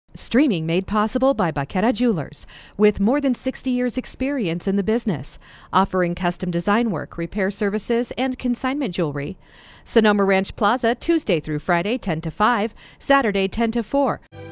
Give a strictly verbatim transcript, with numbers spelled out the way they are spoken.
Streaming made possible by Baqueta Jewelers, with more than sixty years experience in the business, offering custom design work, repair services, and consignment jewelry. Sonoma Ranch Plaza, Tuesday through Friday, ten to five, Saturday, ten to four.